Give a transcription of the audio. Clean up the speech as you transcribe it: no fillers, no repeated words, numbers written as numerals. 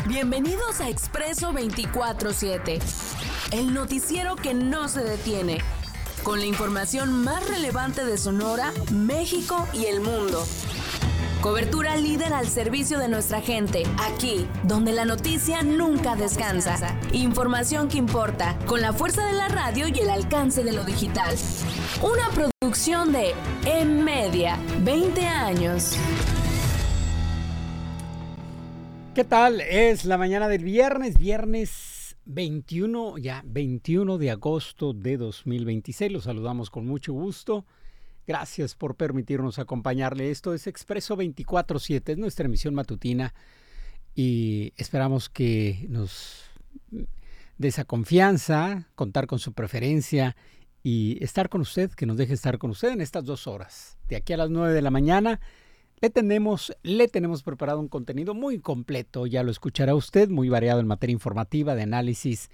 Bienvenidos a Expreso 24/7, el noticiero que no se detiene, con la información más relevante de Sonora, México y el mundo. Cobertura líder al servicio de nuestra gente, aquí, donde la noticia nunca descansa. Información que importa, con la fuerza de la radio y el alcance de lo digital. Una producción de M-Media, 20 años. ¿Qué tal? Es la mañana del viernes 21 de agosto de 2026. Los saludamos con mucho gusto. Gracias por permitirnos acompañarle. Esto es Expreso 24/7, es nuestra emisión matutina y esperamos que nos dé esa confianza, contar con su preferencia y estar con usted, que nos deje estar con usted en estas 2 horas. De aquí a las 9 de la mañana le tenemos preparado un contenido muy completo, ya lo escuchará usted, muy variado en materia informativa, de análisis